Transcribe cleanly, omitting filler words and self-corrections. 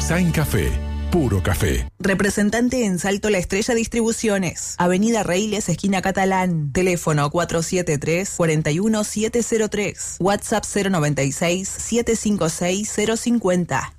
Design Café, puro café. Representante en Salto La Estrella Distribuciones. Avenida Reiles, esquina Catalán. Teléfono 473-41703. WhatsApp 096-756-050.